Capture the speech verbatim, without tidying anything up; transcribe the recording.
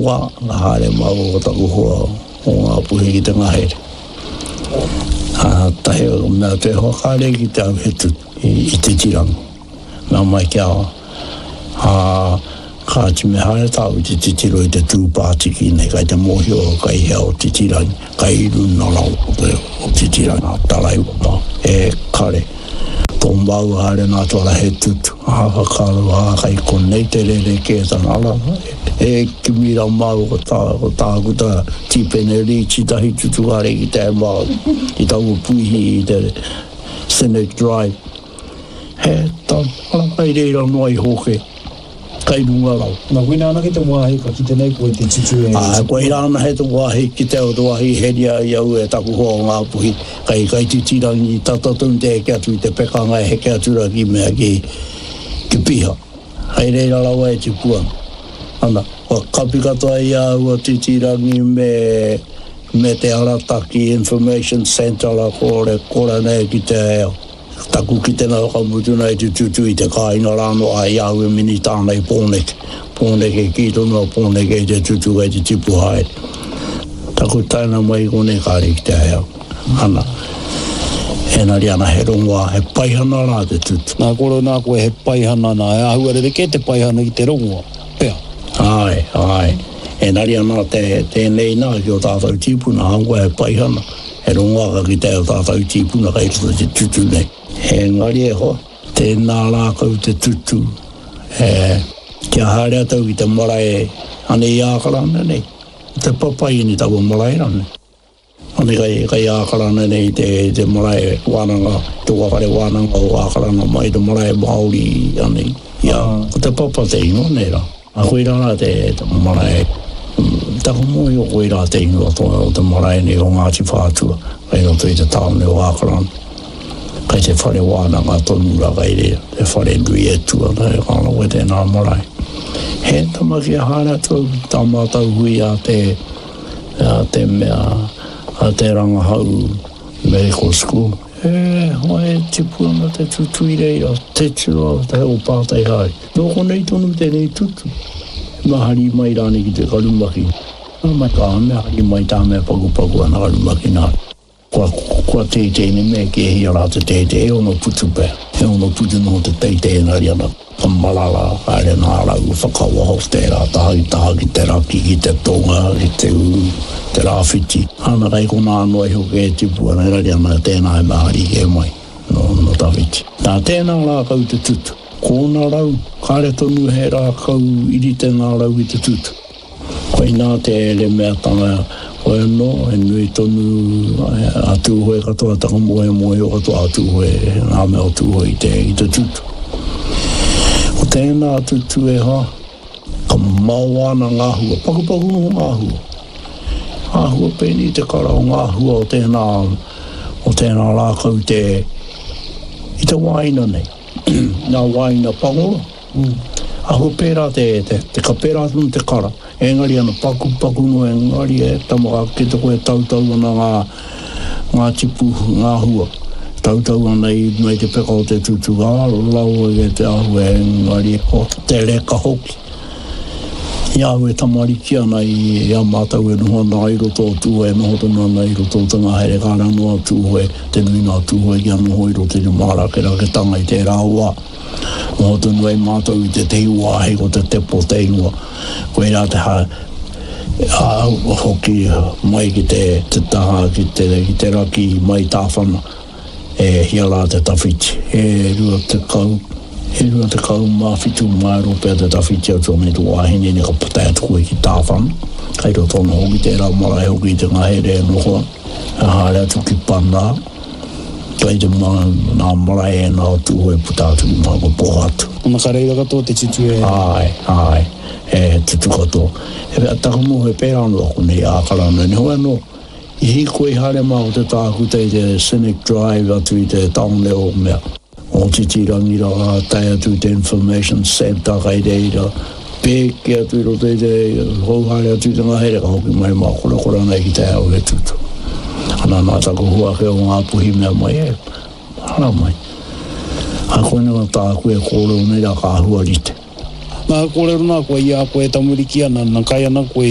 wā, ngā hare mau o taku hoa o ngā puhi ki te ngahere. Tahe o mea te hokare ki te au he tu i te tirangu. Mea mai kia a ka ti me hare tau i te titiro i te tūpāti ki nei kai te mohio o kai hea o te tirangi, kai iru nara o te tirangi, tarai o mā, e kare. Tō mbau hare nā tuara he tutu, haha kāru haa kai konei te rere ke tanala, e ki mira mau o tā, o tā kuta tipene richi tahi tutu hare ki te mau, i tau puihi i te Senate Drive. He tā, ala kai reira noai hoke, kai runga rau. Nā koe nāna ki te wāhi ka ki te nei koe te tutu e? Ah, koe nāna he te wāhi ki te o te wāhi heria i au e taku hoa o ngā puhi. Kai kai titirangi tatatun te heke atu i te pekanga e heke atura ki mea ki, ki piha. Hei reira rawa e te puan. Ana, wa kapi katoa i au a titirangi me, me te arataki Information Centre la kore, kore nei ki te eo. Taku ki tēnā whakamutu nei te tutu i te kāina rāno a iau e mini tānei pōneke. Pōneke ki tono pōneke i te tutu i te tipu haere. Taku taina mai kone kāre ki te hea. Ana. Enari ana he rongoa, he paihana rā te tutu. Nā koro nā koe he paihana nā, e ahuarere ke te paihana ki te rongoa. Pea? Ai, ai. Enari ana te, tēnei nā ki o tātou tipuna, hangoa he paihana. He rongoa ka ki te o tātou tipuna kai ki te tutu nei. He ngari e hoa, tēnā rākau te tutu, e, kia haere atau i te marae, ane i ākarana nei, te papai ni tau marae rane. Ane kai, kai ākarana nei te, te marae wānanga, te wakare wānanga o ākarana mai te marae Māori, ane, ia, ko te papa te ingo nei rā. A koe rāna te, te marae, tako moi o koe rā te ingo o te marae nei o Ngāti Whātua, kai roto i te tāone o ākarana. Kai te whare wānanga tonu ra kai rea, te whare nui e tua, nei kāna koe tēnā marae. He tamaki a hāra tau, tā mātau hui a te, a te mea, a te rangahau medical school. E, hoa e tipuanga te tutu i reira, te tua, te o pātai hai. Nōko nei tonu te nei tutu. Mahari mai rāne ki te karumaki. Nā mai kā mea hari mai tā mea paku-paku ana karumaki nā. Kua, kua teitei ne mea ke hia rā te teitei, e ono putu pē. E ono putu no te teitei nari ana. Ka marara, haere nā rau, whakawaho tērā, tahi taha ki te raki, ki te tonga, ki te uru, te rāwhiti. Ana rei ko nā noe hoke e tipu, ana rari ana tēnā e mahari ke mai, no, no tawhiti. Nā tēnā rā kau te tutu. Kōna rau, kāre tonu he rā kau iri tēnā rau i te tutu. Koe nā te ele mea tanga, koe no, e nui tonu a tūhoe katoa, taka moe moe o katoa a tūhoe, nā mea o tūhoe i te, i te tutu. O tēnā tutu e ha, ka mauana ngāhua, paku-paku no ngāhua. Ngāhua pēni te kara o ngāhua o tēnā, o tēnā rākau te, i te waina nei, nā waina pangola. Mm. Aho pērā te, te, te ka pērā tunu te kara. Engari ana paku-paku no engari e tamaka ki te koe tautau ana ngā, ngā tipu, ngā hua. Tautau ana i mai te peka o te tutu ngā, lau e te ahu e engari e ko te reka hoki. Ia hue tamariki ana i ia mātau e noho ana i roto o tūhoe, noho tonu ana i roto o te ngahere kāra noa tūhoe, te nui nā tūhoe ki anoho i roto i te mārakera ke tanga i te rāua. Noho tonu e mātau i te te iuahe ko te tepo te ingoa. Koe rā te ha, ha hoki mai ki te, te taha, ki te, ki te raki mai tāwhana. E hia rā te tawhiti. E rua te kau. E rua te kau mawhitu mai ropea te tawhiti au tō me tu wāhine ni ka patai atu koe ki tāwhana. Kai ro tōna hoki te rā marae hoki te ngahere e nohoa. E haere atu ki panā. Kai te mga nā marae e nā tūhoe puta atu ki mga ko poha atu. Ona ka reira katoa te tutu e? Ai, ai. E tutu katoa. E wea takamu he pērano ako nei ākarana. Ni hoa no, i hi koe hare mā o te tāku te te Senate Drive atu i te taone o mea. O titirangi rā, tai atu te Information Centre kai reira. Pēke atu i roto i te hauhare atu i te ngahere ka hoki mai mā kora kora nei ki te hau he tutu. Ana nā tako hua ke o ngā puhi mea mai e, hana mai. A koe nga tā koe kōreo nei rā ka hua rite. Nā kōrero nā koe i a koe tamuriki ana, nā kai ana koe